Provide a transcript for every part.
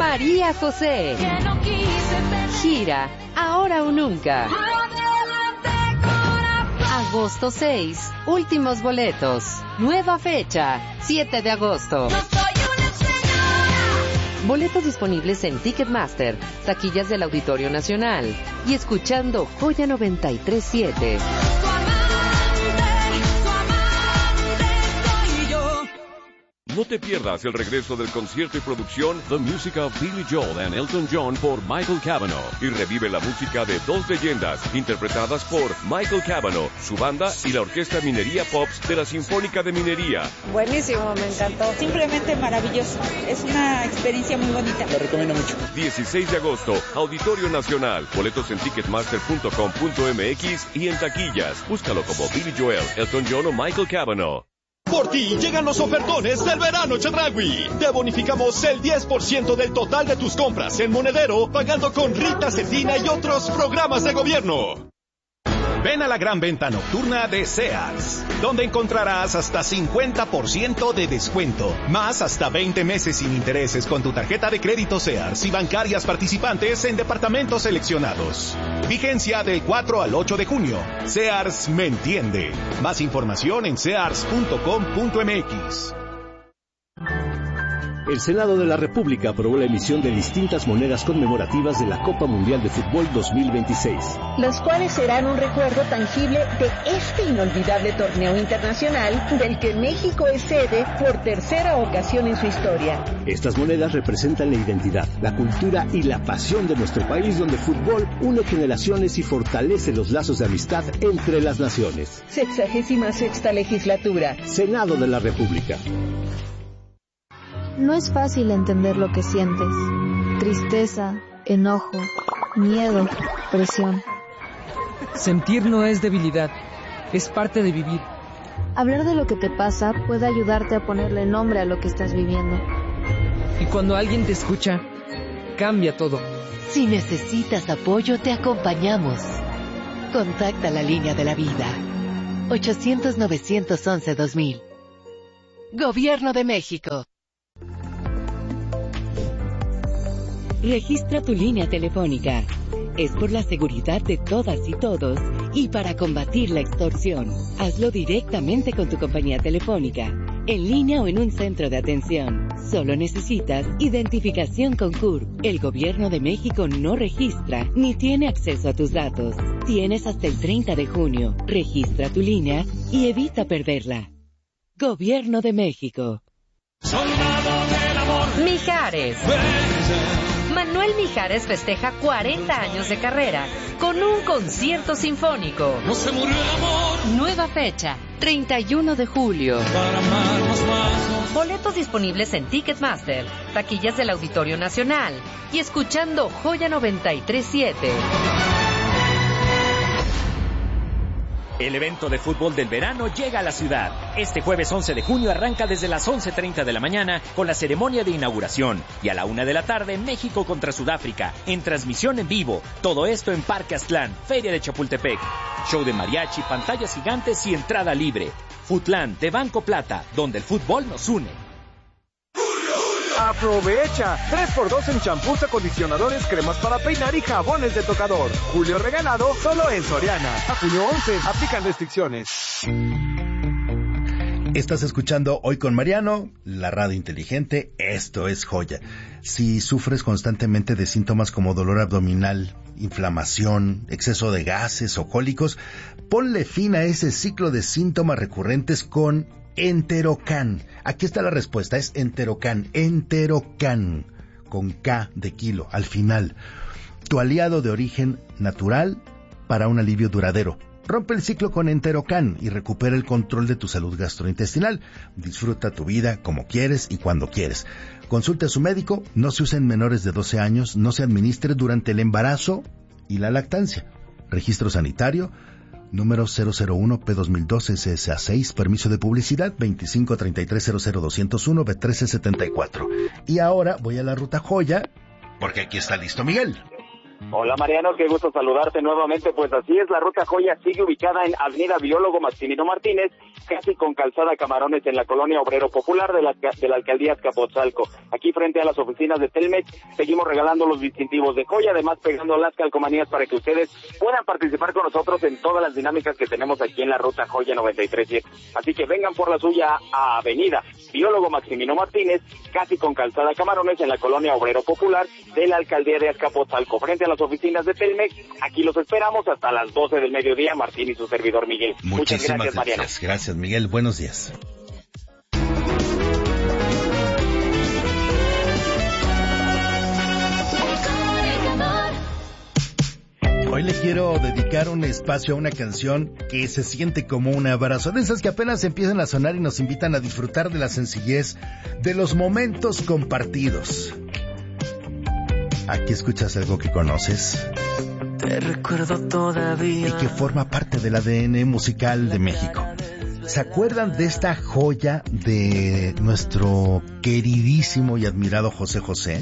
María José. Gira Ahora o Nunca. Agosto 6, últimos boletos. Nueva fecha, 7 de agosto. Boletos disponibles en Ticketmaster, taquillas del Auditorio Nacional y escuchando Joya 93.7. No te pierdas el regreso del concierto y producción The Music of Billy Joel and Elton John por Michael Cavanaugh y revive la música de dos leyendas interpretadas por Michael Cavanaugh, su banda y la Orquesta Minería Pops de la Sinfónica de Minería. Buenísimo, me encantó. Simplemente maravilloso. Es una experiencia muy bonita. Lo recomiendo mucho. 16 de agosto, Auditorio Nacional. Boletos en ticketmaster.com.mx y en taquillas. Búscalo como Billy Joel, Elton John o Michael Cavanaugh. Por ti llegan los ofertones del verano Chedraui. Te bonificamos el 10% del total de tus compras en Monedero, pagando con Rita Cedina y otros programas de gobierno. Ven a la gran venta nocturna de Sears, donde encontrarás hasta 50% de descuento, más hasta 20 meses sin intereses con tu tarjeta de crédito Sears y bancarias participantes en departamentos seleccionados. Vigencia del 4 al 8 de junio. Sears me entiende. Más información en sears.com.mx. El Senado de la República aprobó la emisión de distintas monedas conmemorativas de la Copa Mundial de Fútbol 2026. Las cuales serán un recuerdo tangible de este inolvidable torneo internacional del que México es sede por tercera ocasión en su historia. Estas monedas representan la identidad, la cultura y la pasión de nuestro país, donde el fútbol une generaciones y fortalece los lazos de amistad entre las naciones. 66ª legislatura. Senado de la República. No es fácil entender lo que sientes. Tristeza, enojo, miedo, presión. Sentir no es debilidad, es parte de vivir. Hablar de lo que te pasa puede ayudarte a ponerle nombre a lo que estás viviendo. Y cuando alguien te escucha, cambia todo. Si necesitas apoyo, te acompañamos. Contacta la línea de la vida. 800-911-2000. Gobierno de México. Registra tu línea telefónica. Es por la seguridad de todas y todos y para combatir la extorsión. Hazlo directamente con tu compañía telefónica, en línea o en un centro de atención. Solo necesitas identificación con CURP. El Gobierno de México no registra ni tiene acceso a tus datos. Tienes hasta el 30 de junio. Registra tu línea y evita perderla. Gobierno de México. Soldado del amor. Mijares. Manuel Mijares festeja 40 años de carrera con un concierto sinfónico. No se murió el amor. Nueva fecha, 31 de julio. Para amarnos más. Boletos disponibles en Ticketmaster, taquillas del Auditorio Nacional y escuchando Joya 93.7. El evento de fútbol del verano llega a la ciudad. Este jueves 11 de junio arranca desde las 11:30 de la mañana con la ceremonia de inauguración. Y a la 1 de la tarde, México contra Sudáfrica, en transmisión en vivo. Todo esto en Parque Aztlán, Feria de Chapultepec. Show de mariachi, pantallas gigantes y entrada libre. Futlán de Banco Plata, donde el fútbol nos une. ¡Aprovecha! 3x2 en champús, acondicionadores, cremas para peinar y jabones de tocador. Julio regalado solo en Soriana. A junio 11, aplican restricciones. Estás escuchando Hoy con Mariano, la radio inteligente. Esto es Joya. Si sufres constantemente de síntomas como dolor abdominal, inflamación, exceso de gases o cólicos, ponle fin a ese ciclo de síntomas recurrentes con Enterocan. Aquí está la respuesta, es Enterocan, con K de kilo al final. Tu aliado de origen natural para un alivio duradero. Rompe el ciclo con Enterocan y recupera el control de tu salud gastrointestinal. Disfruta tu vida como quieres y cuando quieres. Consulte a su médico, no se usa en menores de 12 años, no se administre durante el embarazo y la lactancia. Registro sanitario número 001P2012 SSA6, permiso de publicidad 2533000201 B1374. Y ahora voy a la ruta Joya, porque aquí está listo Miguel. Hola Mariano, qué gusto saludarte nuevamente. Pues así es, la Ruta Joya sigue ubicada en Avenida Biólogo Maximino Martínez, casi con calzada Camarones, en la colonia Obrero Popular de la alcaldía Azcapotzalco. Aquí frente a las oficinas de Telmex seguimos regalando los distintivos de Joya, además pegando las calcomanías para que ustedes puedan participar con nosotros en todas las dinámicas que tenemos aquí en la Ruta Joya 93.7. Así que vengan por la suya a Avenida Biólogo Maximino Martínez, casi con calzada Camarones, en la colonia Obrero Popular de la alcaldía de Azcapotzalco, frente a las oficinas de Telmex. Aquí los esperamos hasta las 12 del mediodía, Martín y su servidor Miguel. Muchas gracias, Mariano. Gracias, Miguel. Buenos días. Hoy le quiero dedicar un espacio a una canción que se siente como un abrazo, de esas que apenas empiezan a sonar y nos invitan a disfrutar de la sencillez de los momentos compartidos. Aquí escuchas algo que conoces. Te recuerdo todavía. Y que forma parte del ADN musical de México. ¿Se acuerdan de esta joya de nuestro queridísimo y admirado José José?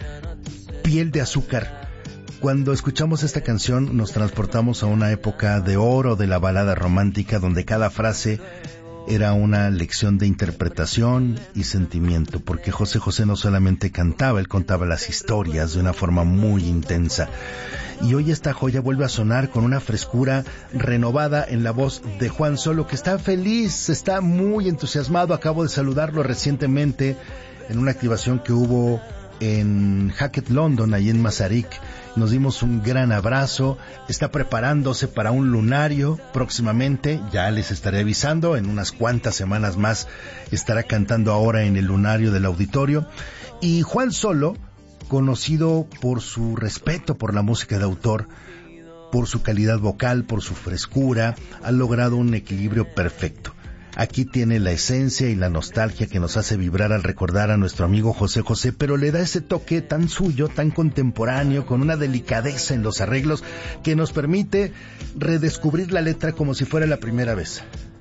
Piel de Azúcar. Cuando escuchamos esta canción nos transportamos a una época de oro de la balada romántica, donde cada frase era una lección de interpretación y sentimiento, porque José José no solamente cantaba, él contaba las historias de una forma muy intensa. Y hoy esta joya vuelve a sonar con una frescura renovada en la voz de Juan Solo, que está feliz, está muy entusiasmado. Acabo de saludarlo recientemente en una activación que hubo en Hackett, London, ahí en Masaryk. Nos dimos un gran abrazo. Está preparándose para un lunario próximamente, ya les estaré avisando, en unas cuantas semanas más estará cantando ahora en el lunario del auditorio. Y Juan Solo, conocido por su respeto por la música de autor, por su calidad vocal, por su frescura, ha logrado un equilibrio perfecto. Aquí tiene la esencia y la nostalgia que nos hace vibrar al recordar a nuestro amigo José José, pero le da ese toque tan suyo, tan contemporáneo, con una delicadeza en los arreglos que nos permite redescubrir la letra como si fuera la primera vez.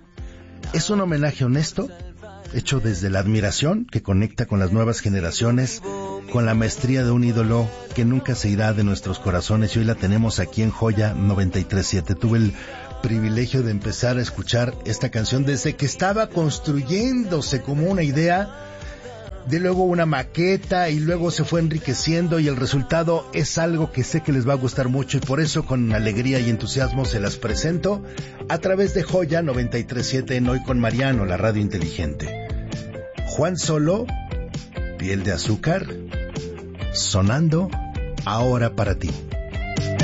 Es un homenaje honesto, hecho desde la admiración que conecta con las nuevas generaciones, con la maestría de un ídolo que nunca se irá de nuestros corazones, y hoy la tenemos aquí en Joya 93.7. Tuve el privilegio de empezar a escuchar esta canción desde que estaba construyéndose como una idea, de luego una maqueta, y luego se fue enriqueciendo, y el resultado es algo que sé que les va a gustar mucho, y por eso con alegría y entusiasmo se las presento a través de Joya 93.7 en Hoy con Mariano, la radio inteligente. Juan Solo, Piel de Azúcar, sonando ahora para ti.